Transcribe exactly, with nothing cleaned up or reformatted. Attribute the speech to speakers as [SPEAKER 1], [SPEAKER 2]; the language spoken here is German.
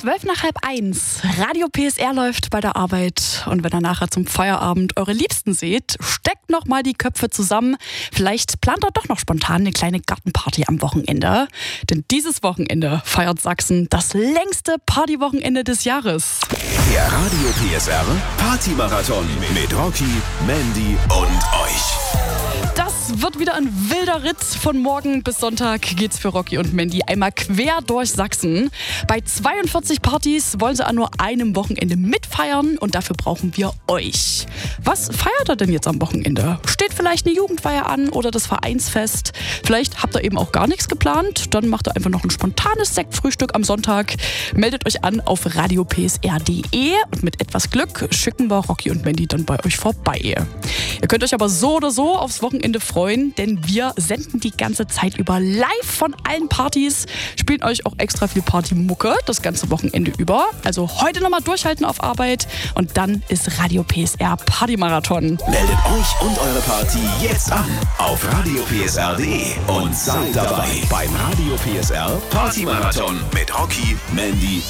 [SPEAKER 1] Zwölf nach halb eins. Radio P S R läuft bei der Arbeit. Und wenn ihr nachher zum Feierabend eure Liebsten seht, steckt noch mal die Köpfe zusammen. Vielleicht plant ihr doch noch spontan eine kleine Gartenparty am Wochenende. Denn dieses Wochenende feiert Sachsen das längste Partywochenende des Jahres.
[SPEAKER 2] Der Radio P S R Partymarathon mit Rocky, Mandy und euch.
[SPEAKER 1] Das wird wieder ein wilder Ritt. Von morgen bis Sonntag geht's für Rocky und Mandy einmal quer durch Sachsen. Bei zweiundvierzig Partys wollen sie an nur einem Wochenende mitfeiern und dafür brauchen wir euch. Was feiert ihr denn jetzt am Wochenende? Steht vielleicht eine Jugendfeier an oder das Vereinsfest? Vielleicht habt ihr eben auch gar nichts geplant. Dann macht ihr einfach noch ein spontanes Sektfrühstück am Sonntag. Meldet euch an auf radio p s r punkt d e und mit etwas Glück schicken wir Rocky und Mandy dann bei euch vorbei. Ihr könnt euch aber so oder so aufs Wochenende freuen, denn wir senden die ganze Zeit über live von allen Partys, spielen euch auch extra viel Partymucke das ganze Wochenende über. Also heute nochmal durchhalten auf Arbeit und dann ist Radio P S R Partymarathon.
[SPEAKER 2] Meldet euch und eure Party jetzt an auf radio p s r punkt d e und seid dabei beim Radio P S R Partymarathon mit Rocky, Mandy